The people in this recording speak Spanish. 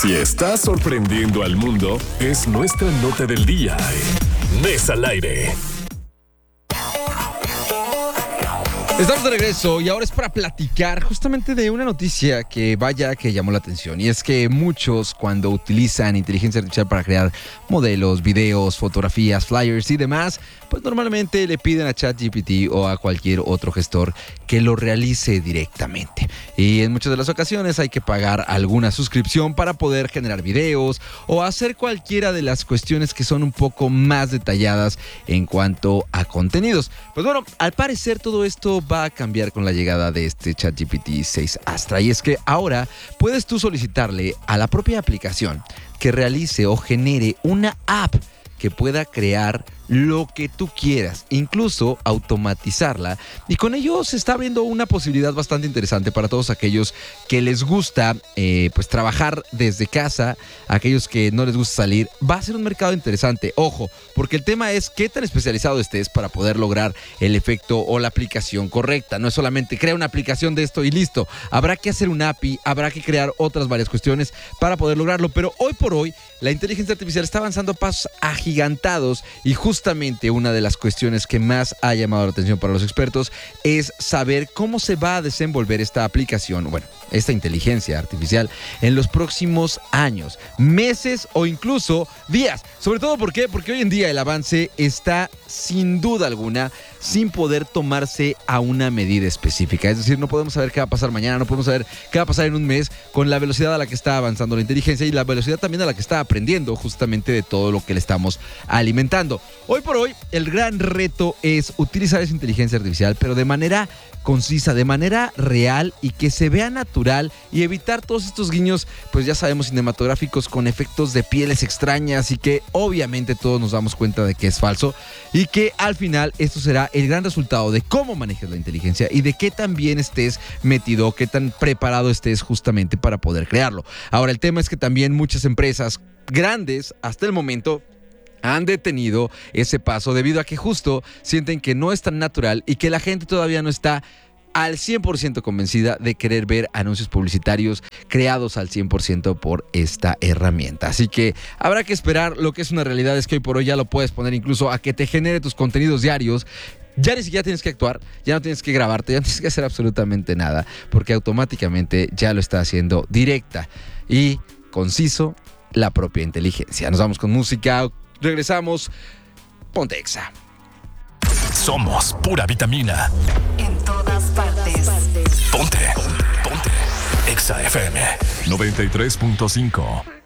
Si estás sorprendiendo al mundo, es nuestra nota del día en Mesa al Aire. Estamos de regreso y ahora es para platicar justamente de una noticia que llamó la atención. Y es que muchos, cuando utilizan inteligencia artificial para crear modelos, videos, fotografías, flyers y demás, pues normalmente le piden a ChatGPT o a cualquier otro gestor que lo realice directamente. Y en muchas de las ocasiones hay que pagar alguna suscripción para poder generar videos o hacer cualquiera de las cuestiones que son un poco más detalladas en cuanto a contenidos. Pues bueno, al parecer todo esto va a cambiar con la llegada de este ChatGPT 6 Astra. Y es que ahora puedes tú solicitarle a la propia aplicación que realice o genere una app que pueda crear lo que tú quieras, incluso automatizarla, y con ello se está abriendo una posibilidad bastante interesante para todos aquellos que les gusta pues trabajar desde casa, aquellos que no les gusta salir. Va a ser un mercado interesante, ojo, porque el tema es qué tan especializado estés para poder lograr el efecto o la aplicación correcta. No es solamente crea una aplicación de esto y listo, habrá que hacer una API, habrá que crear otras varias cuestiones para poder lograrlo, pero hoy por hoy la inteligencia artificial está avanzando a pasos agigantados y justamente una de las cuestiones que más ha llamado la atención para los expertos es saber cómo se va a desenvolver esta aplicación, bueno, esta inteligencia artificial en los próximos años, meses o incluso días. Sobre todo, ¿por qué? Porque hoy en día el avance está sin duda alguna sin poder tomarse a una medida específica. Es decir, no podemos saber qué va a pasar mañana, no podemos saber qué va a pasar en un mes con la velocidad a la que está avanzando la inteligencia y la velocidad también a la que está aprendiendo justamente de todo lo que le estamos alimentando. Hoy por hoy, el gran reto es utilizar esa inteligencia artificial, pero de manera concisa, de manera real y que se vea natural y evitar todos estos guiños, pues ya sabemos, cinematográficos con efectos de pieles extrañas y que obviamente todos nos damos cuenta de que es falso y que al final esto será el gran resultado de cómo manejes la inteligencia y de qué tan bien estés metido, qué tan preparado estés justamente para poder crearlo. Ahora, el tema es que también muchas empresas grandes hasta el momento han detenido ese paso debido a que justo sienten que no es tan natural y que la gente todavía no está al 100% convencida de querer ver anuncios publicitarios creados al 100% por esta herramienta. Así que habrá que esperar. Lo que es una realidad es que hoy por hoy ya lo puedes poner incluso a que te genere tus contenidos diarios. Ya ni siquiera tienes que actuar, ya no tienes que grabarte, ya no tienes que hacer absolutamente nada, porque automáticamente ya lo está haciendo directa y conciso la propia inteligencia. Nos vamos con música. Regresamos. Ponte Exa. Somos pura vitamina. En todas partes. Ponte Exa FM 93.5.